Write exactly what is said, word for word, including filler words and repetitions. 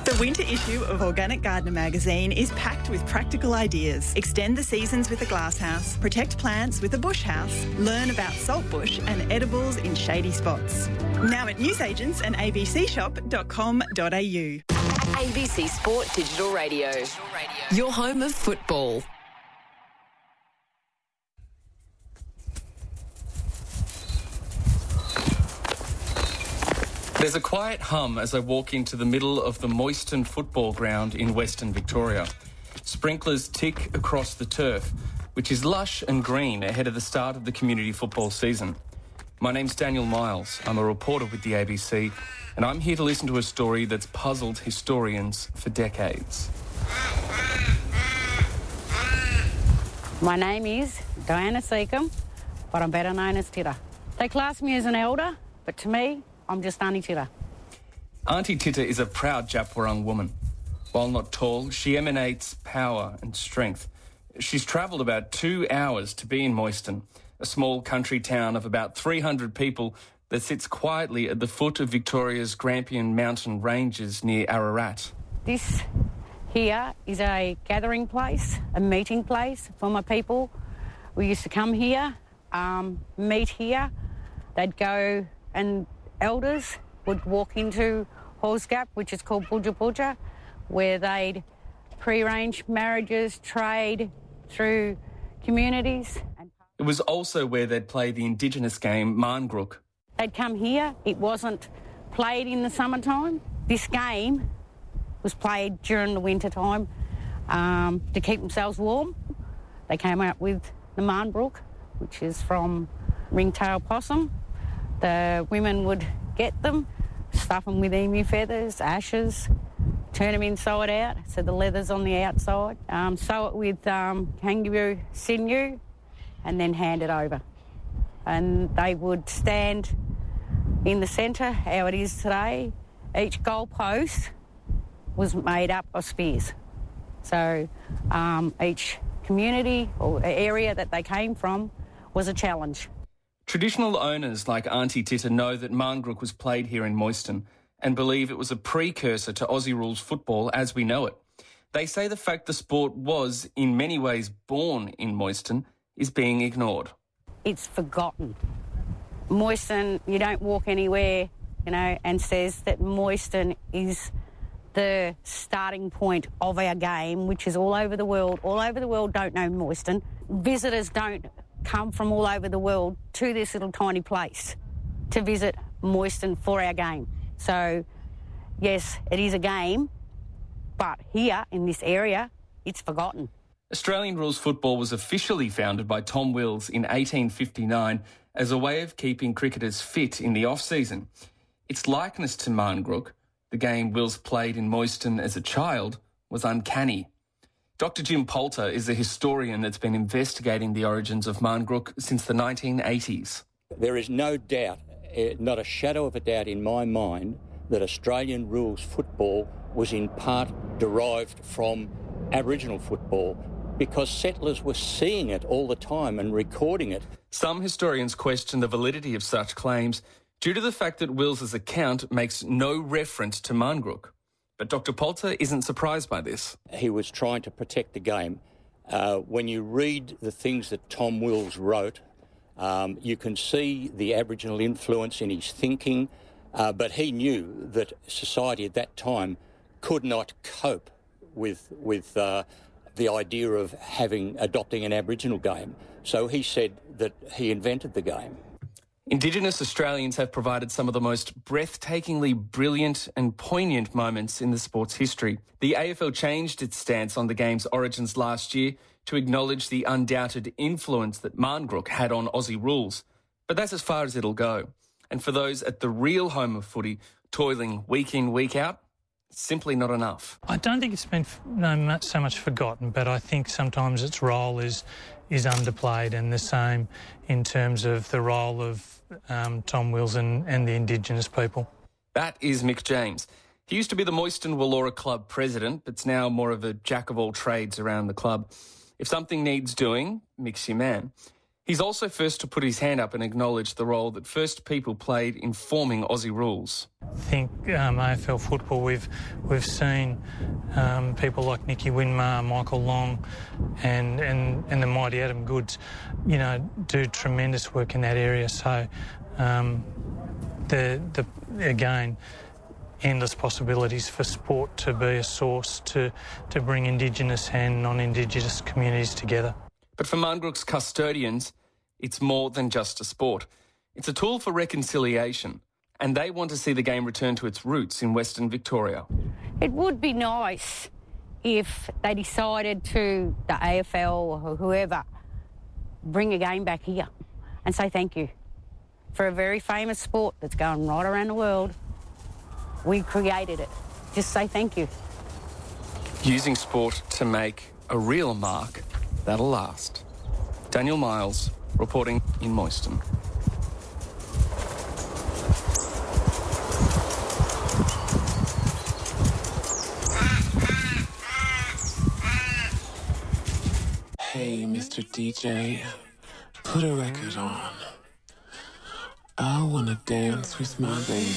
The winter issue of Organic Gardener magazine is packed with practical ideas. Extend the seasons with a glasshouse, protect plants with a bush house, learn about saltbush and edibles in shady spots. Now at newsagents and a b c shop dot com dot a u. A B C Sport Digital Radio. Your home of football. There's a quiet hum as I walk into the middle of the Moyston football ground in Western Victoria. Sprinklers tick across the turf, which is lush and green ahead of the start of the community football season. My name's Daniel Miles. I'm a reporter with the A B C, and I'm here to listen to a story that's puzzled historians for decades. My name is Diana Seacombe, but I'm better known as Titter. They class me as an elder, but to me, I'm just Auntie Titter. Auntie Titter is a proud Djab Wurrung woman. While not tall, she emanates power and strength. She's travelled about two hours to be in Moyston, a small country town of about three hundred people that sits quietly at the foot of Victoria's Grampian Mountain ranges near Ararat. This here is a gathering place, a meeting place for my people. We used to come here, um, meet here. They'd go and elders would walk into Halls Gap, which is called Budja Budja, where they'd pre-arrange marriages, trade through communities. It was also where they'd play the Indigenous game Marngrook. They'd come here. It wasn't played in the summertime. This game was played during the winter time um, to keep themselves warm. They came out with the Marngrook, which is from ringtail possum. The women would get them, stuff them with emu feathers, ashes, turn them inside out, so the leather's on the outside, um, sew it with um, kangaroo sinew, and then hand it over. And they would stand in the centre, how it is today. Each goalpost was made up of spears. So um, each community or area that they came from was a challenge. Traditional owners like Auntie Titter know that Marngrook was played here in Moyston and believe it was a precursor to Aussie rules football as we know it. They say the fact the sport was in many ways born in Moyston is being ignored. It's forgotten. Moyston, you don't walk anywhere, you know, and says that Moyston is the starting point of our game, which is all over the world. All over the world don't know Moyston. Visitors don't come from all over the world to this little tiny place to visit Moyston for our game. So, yes, it is a game, but here in this area, it's forgotten. Australian rules football was officially founded by Tom Wills in eighteen fifty-nine as a way of keeping cricketers fit in the off-season. Its likeness to Marngrook, the game Wills played in Moyston as a child, was uncanny. Doctor Jim Poulter is a historian that's been investigating the origins of Marngrook since the nineteen eighties. There is no doubt, not a shadow of a doubt in my mind, that Australian rules football was in part derived from Aboriginal football because settlers were seeing it all the time and recording it. Some historians question the validity of such claims due to the fact that Wills's account makes no reference to Marngrook. But Doctor Poulter isn't surprised by this. He was trying to protect the game. Uh, when you read the things that Tom Wills wrote, um, you can see the Aboriginal influence in his thinking, uh, but he knew that society at that time could not cope with with uh, the idea of having adopting an Aboriginal game. So he said that he invented the game. Indigenous Australians have provided some of the most breathtakingly brilliant and poignant moments in the sport's history. The A F L changed its stance on the game's origins last year to acknowledge the undoubted influence that Marngrook had on Aussie rules. But that's as far as it'll go. And for those at the real home of footy, toiling week in, week out, simply not enough. I don't think it's been no, not so much forgotten, but I think sometimes its role is is underplayed, and the same in terms of the role of um, Tom Wills and, and the Indigenous people. That is Mick James. He used to be the Moyston Wallora Club president, but's now more of a jack of all trades around the club. If something needs doing, Mick's your man. He's also first to put his hand up and acknowledge the role that First People played in forming Aussie rules. I think um, A F L football, we've we've seen um, people like Nicky Winmar, Michael Long and, and, and the mighty Adam Goods, you know, do tremendous work in that area. So, um, the the again, endless possibilities for sport to be a source to, to bring Indigenous and non-Indigenous communities together. But for Marngrook's custodians, it's more than just a sport. It's a tool for reconciliation, and they want to see the game return to its roots in Western Victoria. It would be nice if they decided to, the A F L or whoever, bring a game back here and say thank you for a very famous sport that's going right around the world. We created it. Just say thank you. Using sport to make a real mark that'll last. Daniel Miles, reporting in Moyston. Hey, Mister D J, put a record on. I wanna dance with my baby.